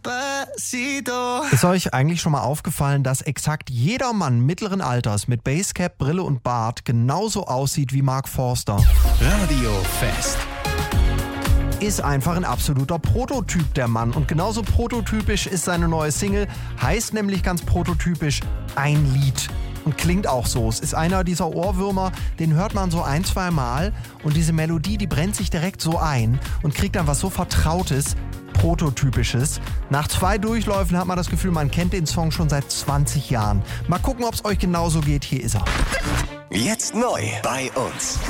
Despacito. Ist euch eigentlich schon mal aufgefallen, dass exakt jeder Mann mittleren Alters mit Basecap, Brille und Bart genauso aussieht wie Mark Forster? Radio Fest. Ist einfach ein absoluter Prototyp, der Mann. Und genauso prototypisch ist seine neue Single, heißt nämlich ganz prototypisch Ein Lied. Und klingt auch so. Es ist einer dieser Ohrwürmer, den hört man so 1-2 Mal und diese Melodie, die brennt sich direkt so ein und kriegt dann was so Vertrautes, Prototypisches. Nach 2 Durchläufen hat man das Gefühl, man kennt den Song schon seit 20 Jahren. Mal gucken, ob es euch genauso geht. Hier ist er. Jetzt neu bei uns.